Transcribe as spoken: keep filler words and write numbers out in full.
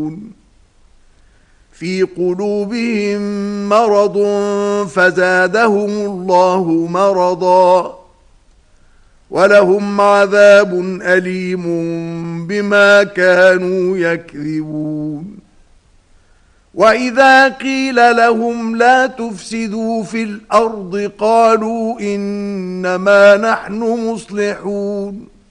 يعلمون في قلوبهم مرض فزادهم الله مرضا ولهم عذاب أليم بما كانوا يكذبون وإذا قيل لهم لا تفسدوا في الأرض قالوا إنما نحن مصلحون